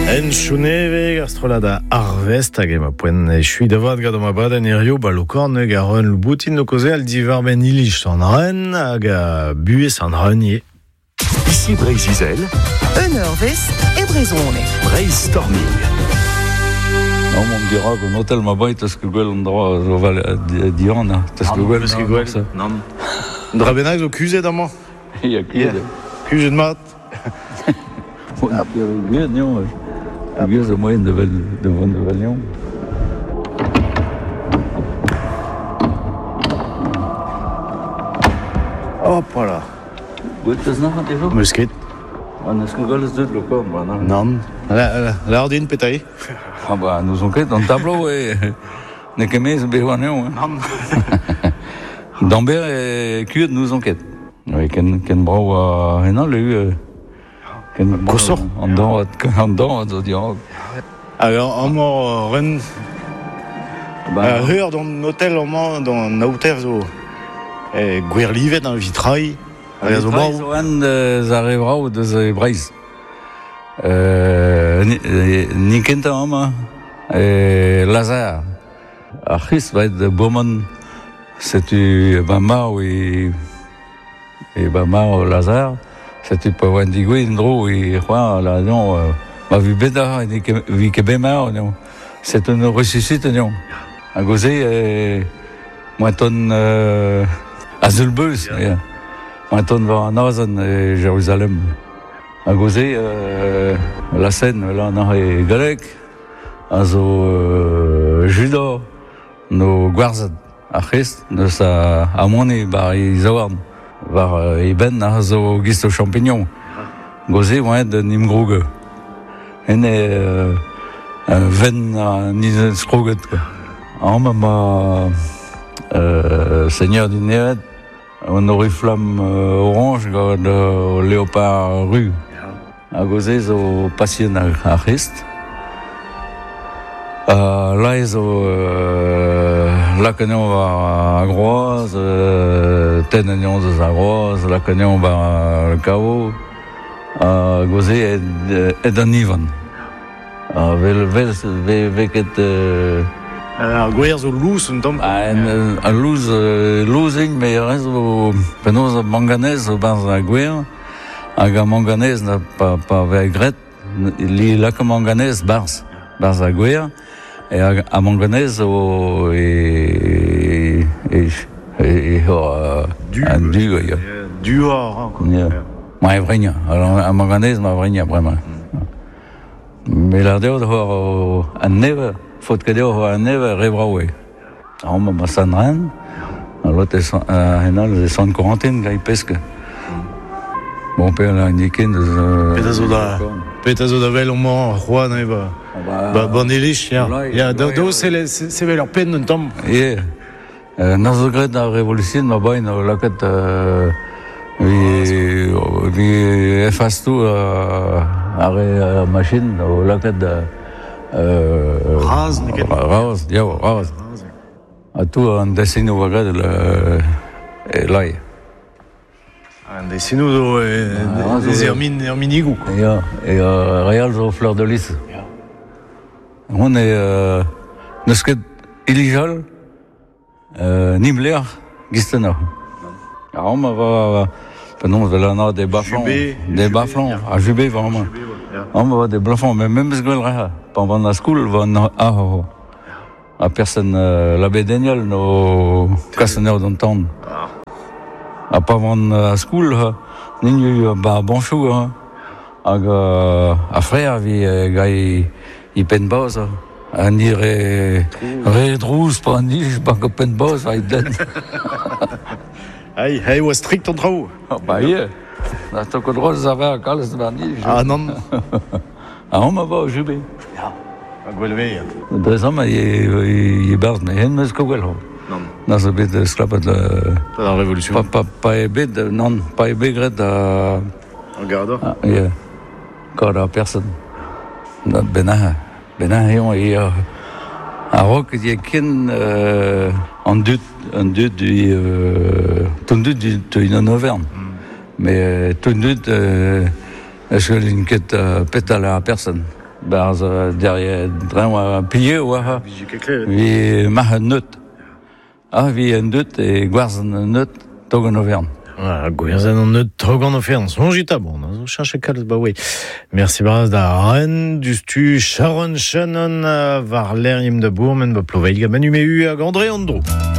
En chouneve gastrolada arvest hag ema poen e chui davad gant ma bad en erio balokorn hag a ren l boutin no koze al divar ben ilich san ren hag a buez an renye. Ici Brésil, Eurvest et Brezone. Brainstorming. Non, mon dira qu'on hôtel ma baille, t'as ce que gwell on droit au val d'Iran, t'as ce que gwell, Parce que gwell, non. Dra benag zo kuzet amañ. Il y a kuzet. Kuzet mat. Il y a kuzet, non. Kuzet a moyen de Valion. Hop, voilà. Oui, t'as ce n'a pas déjà? Musket. On a ce que gwell est le corps, non. Non. La ordine pétaille. Ah bah, nous on ket, dans le tableau, et ne kemez Valion. Non. D'Ambert et Kuzet nous on ket. Oui, ken brau a Renan, le Koso. En dent, zo diran. Alors, amor ren... Heur dans l'hôtel, dans l'hôtel, zo... Gwerlivet dans vitrail. Zo an zare brau deus e Breiz. Ni kenta ama Lazare. Ar c'his va et Beaumont. Setu Bamar e Bamar Lazare. Setu pa oan digwe en dro e c'hoar la non ma vi beda vi kebemar non. C'est un ressuscite non. A goze moaton Azulbeus. Moaton va an Azan e Jérusalem. A goze la Seine là an e Galek. A zo Juda no gwarzad. A c'hest neus a amone bar e zaouarn. Var e ben a zo gist o champignon. Goze oant nim groge. En ven niz skroget. Am ma seigneur du Neret, un oriflamme orange gant léopard rue. A goze zo passion a c'hest. Là ez o la kenyon va a groaz, ten anion eus a groaz, la kenyon va le kao, goze ed an ivan. Veket... Ar gwer zo lous un tamm. A louzing, me rez o penoz a manganez o barz a gwer, hag a manganez na pa ve gret, li lak a manganez barz a gwer, et a manganez o Du or. Ma evregna. Alors a manganez ma evregna bremañ. Me la deo d'hor an neve, fot ket eo an neve rebraoe. A ma san ren, a lot henal e 140 gai peske. Bon pe la indiken Peta zo da vel o man c'hoan e ba ban elich, ya. Do se vel ur pen un tamm. Yeah. Na zo gret a revolution ma bain o laket vi efastou a machine o laket Raz, neket. Raz. A tou an dessin o vagad lai. An desinou zo erminigou. Ya, e real zo fleur de lis. On neus ket ilijal nim ler gistenna. On va non de la des baflons, a jubé vraiment. On va des baflons, mais même ce que le pendant la school va a personne la bédenial no cassonner d'entendre. A pas van a school ni ba bonchou a frère vi gai i pen boz a ni re drous pa ni ba ko pen boz va den. Hei oa strict an trao. Ba ie. Na to ko droz a ver kalz ba ni. Ah non. A on ma va jubé. A gwelve. Brezam e barz me hen mes ko gwel ho. Na zo bet sklapat la révolution. Pa e bet, non, pa e bet gret a... An gardor. Yeah. Kar a person. Benaha eo a rok e ken an dud tu in Auvergne. Mais tundut eske lin ket petal a person. Barz derrière dren pilier ouah. Vi ma neut. Ah vi en neut et gwarz en neut togon Auvergne. Voilà, gouerzan an neut trogan ofern. Sonjita bon, on cherche kalz bah oui. Merci braz da Rennes, du stu Sharon Shannon var l'eriem da bourmen ba ploveil ga manu meu hag André Andro.